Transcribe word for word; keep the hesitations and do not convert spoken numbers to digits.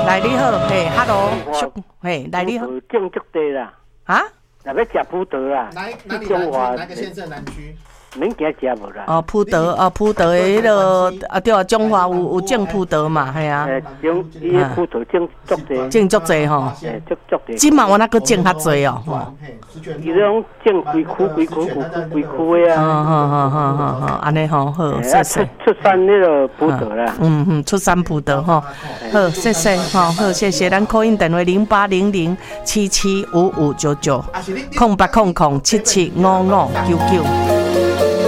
来你好，嘿 ，Hello， 嘿，来你好， 种足地啦， 啊？ 若要食葡萄啦， 哪哪里南区？哪个县市南区？ 免惊食无啦。 哦，葡萄哦，葡萄的迄个啊，对啊，中华有有种葡萄嘛，系啊。 诶，种伊的葡萄种足地， 种足济吼。 诶，足足地。 即嘛我那个种较济哦，吼。 伊种种规区规区规区规区的啊。 好好好好好好，安尼吼好，谢谢。 出产那个葡萄啦。 嗯嗯，出产葡萄吼，好，谢谢，吼好，谢谢。咱call in电话零八零零七七五五九九，空八空空七七五五九九。